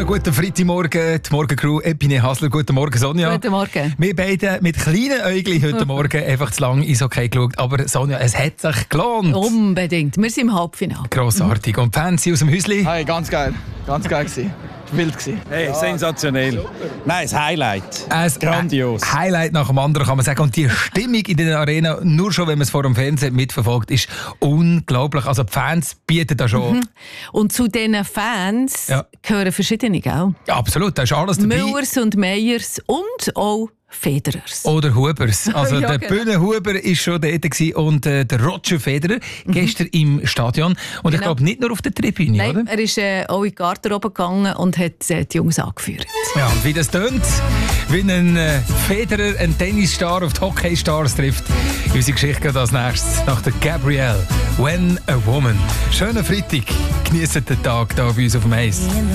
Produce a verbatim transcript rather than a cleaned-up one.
guten Freitagmorgen. Die Morgencrew Epine Hasler. Guten Morgen, Sonja. Guten Morgen. Wir beide mit kleinen Äuglein heute Morgen einfach zu lange Eishockey geschaut. Aber Sonja, es hat sich gelohnt. Unbedingt. Wir sind im Halbfinale. Grossartig. Und die Fans aus dem Häuschen? Hey, ganz geil. Ganz geil gewesen. Wild gewesen. Hey, sensationell. Nein, das Highlight. Ein Grandios. Highlight nach dem anderen, kann man sagen. Und die Stimmung in der Arena, nur schon, wenn man es vor dem Fernsehen mitverfolgt, ist unglaublich. Also die Fans bieten da schon. Mhm. Und zu diesen Fans Ja. gehören verschiedene, gell? Ja, absolut, da ist alles dabei. Müllers und Meyers und auch Federers. Oder Hubers. Also Ja, der genau. Bühne Huber war schon dort gewesen und äh, der Roger Federer gestern im Stadion. Und ich Genau. glaube nicht nur auf der Tribüne, Nein, oder? er ist äh, auch in die Garderobe gegangen und hat äh, die Jungs angeführt. Ja, und wie das tönt, wie ein äh, Federer einen Tennisstar auf die Hockeystars trifft. Unsere Geschichte geht als nächstes nach der Gabrielle. When a Woman. Schönen Freitag. Genießt den Tag hier bei uns auf dem Eis.